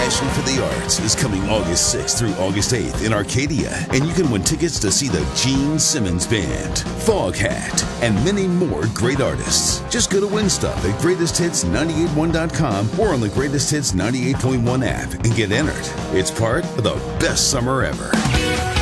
Passion for the Arts is coming August 6th through August 8th in Arcadia, and you can win tickets to see the Gene Simmons Band, Foghat, and many more great artists. Just go to Win Stuff at GreatestHits981.com or on the Greatest Hits 98.1 app and get entered. It's part of the best summer ever.